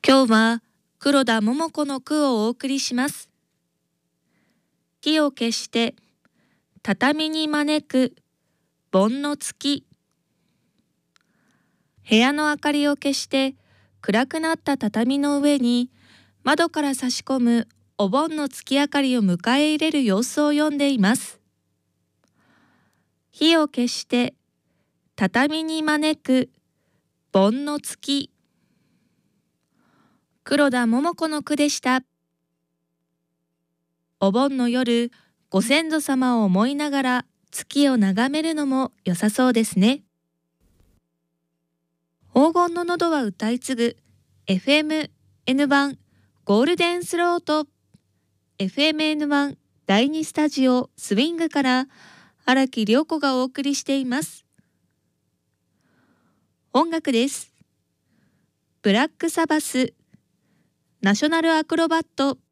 今日は黒田桃子の句をお送りします。火を消して畳に招く盆の月。部屋の明かりを消して暗くなった畳の上に窓から差し込むお盆の月明かりを迎え入れる様子を詠んでいます。火を消して畳に招く盆の月。黒田桃子の句でした。お盆の夜、ご先祖様を思いながら月を眺めるのも良さそうですね。黄金の喉は歌い継ぐ FM-N 版ゴールデンスロート FM-N 版第2スタジオスウィングから荒木涼子がお送りしています。音楽です。ブラックサバスナショナルアクロバット